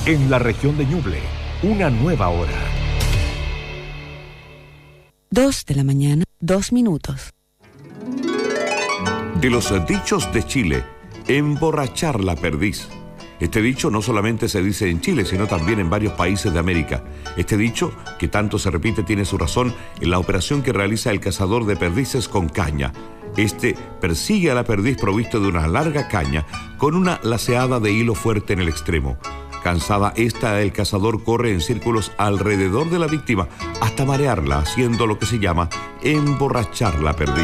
En la región de Ñuble, una nueva hora. 2:02 a.m. De los dichos de Chile, emborrachar la perdiz. Este dicho no solamente se dice en Chile, sino también en varios países de América. Este dicho, que tanto se repite, tiene su razón en la operación que realiza el cazador de perdices con caña. Este persigue a la perdiz provisto de una larga caña con una laceada de hilo fuerte en el extremo. Cansada esta, el cazador corre en círculos alrededor de la víctima hasta marearla, haciendo lo que se llama emborrachar la perdiz.